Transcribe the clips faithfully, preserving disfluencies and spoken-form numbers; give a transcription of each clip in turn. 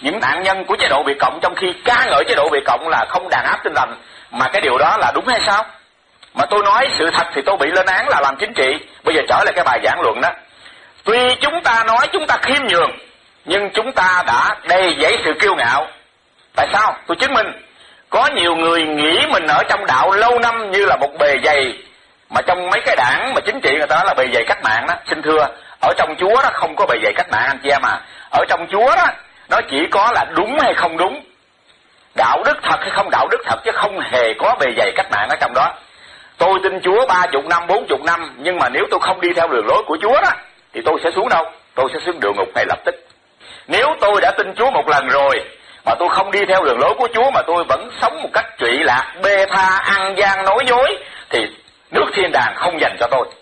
những nạn nhân của chế độ Việt Cộng, trong khi ca ngợi chế độ Việt Cộng là không đàn áp tinh thần, mà cái điều đó là đúng hay sao? Mà tôi nói sự thật thì tôi bị lên án là làm chính trị. Bây giờ trở lại cái bài giảng luận đó. Tuy chúng ta nói chúng ta khiêm nhường, nhưng chúng ta đã đầy dẫy sự kiêu ngạo. Tại sao? Tôi chứng minh. Có nhiều người nghĩ mình ở trong đạo lâu năm như là một bề dày, mà trong mấy cái đảng mà chính trị người ta nói là bề dày cách mạng đó. Xin thưa, ở trong Chúa đó không có bề dày cách mạng anh chị em à. Ở trong Chúa đó, nó chỉ có là đúng hay không đúng, đạo đức thật hay không đạo đức thật, chứ không hề có bề dày cách mạng ở trong đó. Tôi tin Chúa ba chục năm, bốn chục năm, nhưng mà nếu tôi không đi theo đường lối của Chúa đó, thì tôi sẽ xuống đâu? Tôi sẽ xuống địa ngục ngay lập tức. Nếu tôi đã tin Chúa một lần rồi, mà tôi không đi theo đường lối của Chúa, mà tôi vẫn sống một cách trụy lạc, bê tha, ăn gian, nói dối, thì nước thiên đàng không dành cho tôi.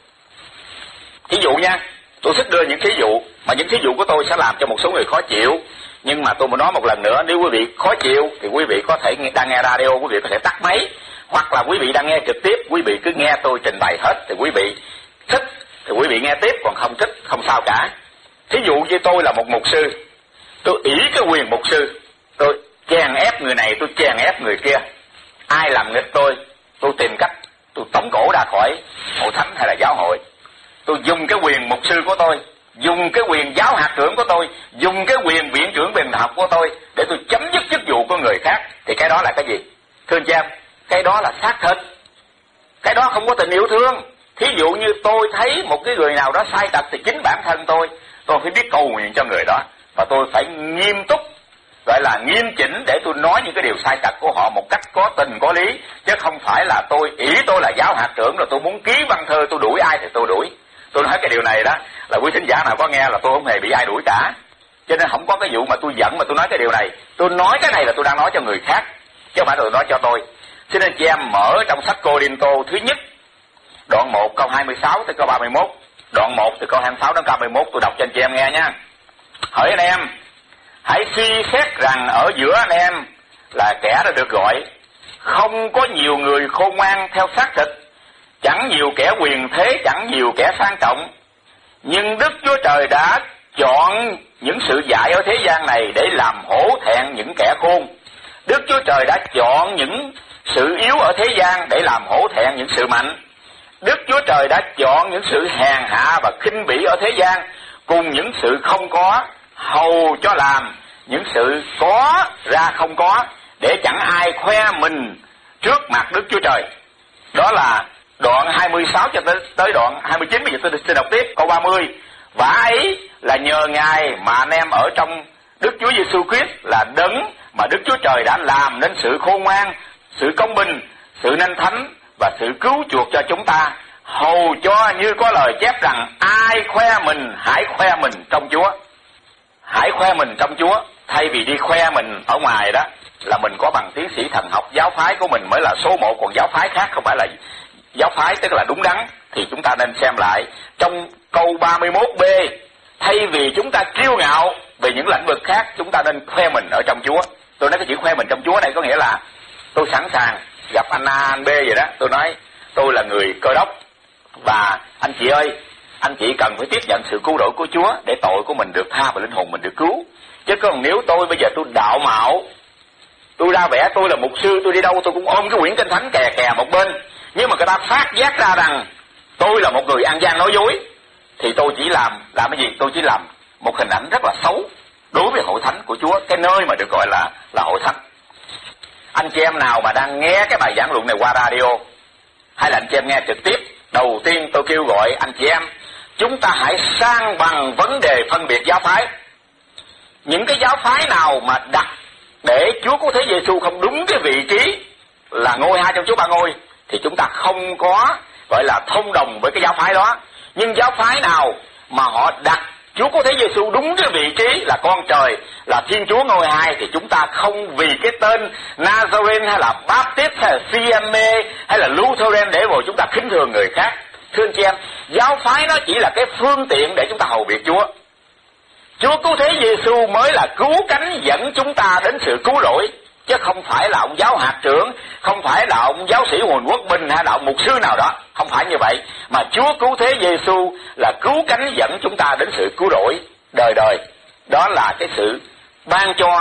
Thí dụ nha, tôi thích đưa những thí dụ, mà những thí dụ của tôi sẽ làm cho một số người khó chịu. Nhưng mà tôi muốn nói một lần nữa, nếu quý vị khó chịu thì quý vị có thể đang nghe radio, quý vị có thể tắt máy, hoặc là quý vị đang nghe trực tiếp, quý vị cứ nghe tôi trình bày hết, thì quý vị thích thì quý vị nghe tiếp, còn không thích không sao cả. Thí dụ như tôi là một mục sư, tôi ỷ cái quyền mục sư, tôi chèn ép người này, tôi chèn ép người kia. Ai làm nghịch tôi, tôi tìm cách tôi tống cổ ra khỏi hội thánh hay là giáo hội. Tôi dùng cái quyền mục sư của tôi, dùng cái quyền giáo hạt trưởng của tôi, dùng cái quyền viện trưởng bình học của tôi để tôi chấm dứt chức vụ của người khác. Thì cái đó là cái gì? Thưa anh chị em, cái đó là xác thịt. Cái đó không có tình yêu thương. Thí dụ như tôi thấy một cái người nào đó sai tật, thì chính bản thân tôi, tôi phải biết cầu nguyện cho người đó, và tôi phải nghiêm túc, gọi là nghiêm chỉnh để tôi nói những cái điều sai tật của họ một cách có tình có lý, chứ không phải là tôi ỷ tôi là giáo hạt trưởng rồi tôi muốn ký văn thơ tôi đuổi ai thì tôi đuổi. Tôi nói cái điều này đó là quý thính giả nào có nghe là tôi không hề bị ai đuổi cả, cho nên không có cái vụ mà tôi giận mà tôi nói cái điều này. Tôi nói cái này là tôi đang nói cho người khác, chứ không phải là tôi nói cho tôi. Cho nên chị em mở trong sách Cô-rinh-tô thứ nhất, đoạn một câu hai mươi sáu tới câu ba mươi mốt, đoạn một từ câu hai mươi sáu đến câu ba mươi mốt, tôi đọc cho anh chị em nghe nha. Hỡi anh em, hãy suy xét rằng ở giữa anh em là kẻ đã được gọi, không có nhiều người khôn ngoan theo xác thịt, chẳng nhiều kẻ quyền thế, chẳng nhiều kẻ sang trọng. Nhưng Đức Chúa Trời đã chọn những sự dại ở thế gian này để làm hổ thẹn những kẻ khôn. Đức Chúa Trời đã chọn những sự yếu ở thế gian để làm hổ thẹn những sự mạnh. Đức Chúa Trời đã chọn những sự hèn hạ và khinh bỉ ở thế gian cùng những sự không có, hầu cho làm những sự có ra không có, để chẳng ai khoe mình trước mặt Đức Chúa Trời. Đó là đoạn hai mươi sáu cho tới, tới đoạn hai mươi chín. Bây giờ tôi xin đọc tiếp câu ba mươi. Và ấy là nhờ Ngài mà anh em ở trong Đức Chúa Giêsu Christ là đấng mà Đức Chúa Trời đã làm nên sự khôn ngoan, sự công bình, sự nên thánh và sự cứu chuộc cho chúng ta, hầu cho như có lời chép rằng ai khoe mình hãy khoe mình trong Chúa. Hãy khoe mình trong Chúa, thay vì đi khoe mình ở ngoài đó là mình có bằng tiến sĩ thần học, giáo phái của mình mới là số một, còn giáo phái khác không phải là giáo phái tức là đúng đắn. Thì chúng ta nên xem lại trong câu ba mươi mốt B, thay vì chúng ta kiêu ngạo về những lĩnh vực khác, chúng ta nên khoe mình ở trong Chúa. Tôi nói cái chữ khoe mình trong Chúa này có nghĩa là tôi sẵn sàng gặp anh A, anh B vậy đó. Tôi nói tôi là người Cơ Đốc, và anh chị ơi, anh chị cần phải tiếp nhận sự cứu rỗi của Chúa để tội của mình được tha và linh hồn mình được cứu. Chứ còn nếu tôi bây giờ tôi đạo mạo, tôi ra vẻ tôi là mục sư, tôi đi đâu tôi cũng ôm cái quyển Kinh Thánh kè kè một bên, nhưng mà người ta phát giác ra rằng tôi là một người ăn gian nói dối, thì tôi chỉ làm làm cái gì? Tôi chỉ làm một hình ảnh rất là xấu đối với hội thánh của Chúa, cái nơi mà được gọi là là hội thánh. Anh chị em nào mà đang nghe cái bài giảng luận này qua radio, hay là anh chị em nghe trực tiếp, đầu tiên tôi kêu gọi anh chị em, chúng ta hãy sang bằng vấn đề phân biệt giáo phái. Những cái giáo phái nào mà đặt để Chúa Cứu Thế Giêsu không đúng cái vị trí là ngôi hai trong Chúa Ba Ngôi, thì chúng ta không có gọi là thông đồng với cái giáo phái đó. Nhưng giáo phái nào mà họ đặt Chúa Cứu Thế Giêsu đúng cái vị trí là con trời, là Thiên Chúa ngôi hai, thì chúng ta không vì cái tên Nazarene hay là Baptist hay là xê em a hay là Lutheran để rồi chúng ta khinh thường người khác. Thưa anh chị em, giáo phái nó chỉ là cái phương tiện để chúng ta hầu việc Chúa. Chúa Cứu Thế Giêsu mới là cứu cánh dẫn chúng ta đến sự cứu rỗi, chứ không phải là ông giáo hạt trưởng, không phải là ông giáo sĩ Huỳnh Quốc Bình hay là ông mục sư nào đó, không phải như vậy. Mà Chúa Cứu Thế Giêsu là cứu cánh dẫn chúng ta đến sự cứu rỗi đời đời. Đó là cái sự ban cho